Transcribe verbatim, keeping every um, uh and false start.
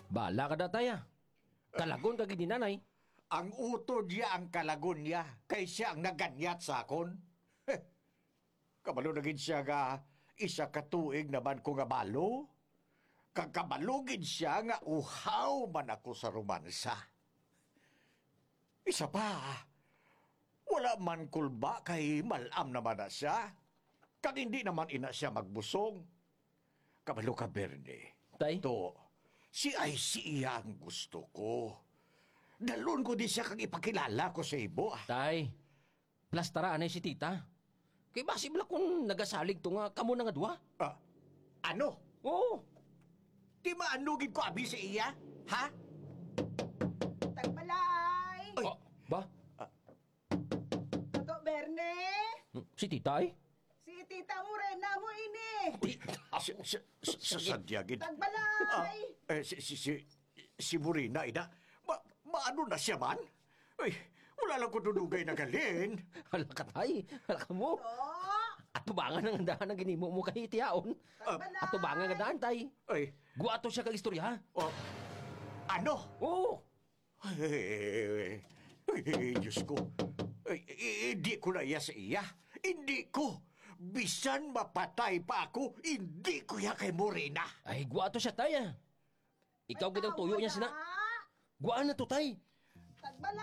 Bala ka da taya. Kalagon ka gid ni nanay. Ang utod niya ang kalagon niya, kay siya ang naganyat sa akon. Heh, kabalo na gid siya ga isa katuig naman ko nga balo. Kagkabalugid siya nga uhaw man ako sa romansa. Isa pa, wala man kulba kay malam naman na siya. Kag hindi naman ina siya magbusong. Kabalo ka, Berne. Tay? To, si ay siya ang gusto ko. Dalon ko di siya kang ipakilala ko sa ibo. ah. Tay, plastara anay si tita. Kay basibla kung nagasalig to nga kamo na nga duwa. Ah, ano? Oo. Di maanugid ko abi sa iya? Ha? Tagbalay! Ay. Ah, ba? Tato Berne! Hmm, Si tita ay? Si Tita Morena mo ini! Sa, sa, sa, sa sadyagid. Ah, Tagbalay! eh, si, si, si, si Burina, ina. Ma, maano na siya man? Ay, wala lang ko dunugay na galin. Hala ka tay. Hala ka mo. Oh! At tubangan ang daan ang ginimo mo kay tiyaon. Tagbalay! At tubangan nga daan tay. Ay, Guwato siya kag istorya. oh, ano? Oo. Ay, ay, Diyos ko. Ay, i- hindi ko na iya sa iya. Hindi ko. Bisan mapatay pa ako, hindi ko ya kay Morena. Ay, guwato siya tay ah. Ikaw gid ang tuyo niya sina. Guwaan na to tay. Tagbalay!